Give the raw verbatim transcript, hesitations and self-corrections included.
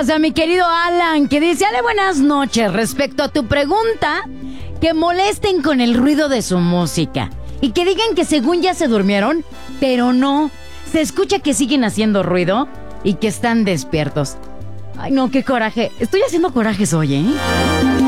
gracias a mi querido Alan, que dice: Ale, buenas noches. Respecto a tu pregunta, que molesten con el ruido de su música y que digan que según ya se durmieron, pero no. Se escucha que siguen haciendo ruido y que están despiertos. Ay, no, qué coraje. Estoy haciendo corajes hoy, ¿eh?